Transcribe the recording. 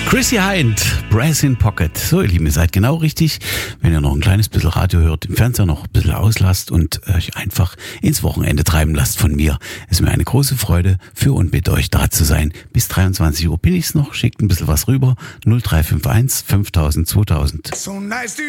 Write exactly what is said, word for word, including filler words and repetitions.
Chrissy Hind, Brass in Pocket. So, ihr Lieben, ihr seid genau richtig, wenn ihr noch ein kleines bisschen Radio hört, im Fernseher noch ein bisschen auslasst und euch einfach ins Wochenende treiben lasst von mir. Es ist mir eine große Freude, für und mit euch da zu sein. Bis dreiundzwanzig Uhr bin ich's noch, schickt ein bisschen was rüber. null drei fünf eins fünftausend zweitausend. So nice to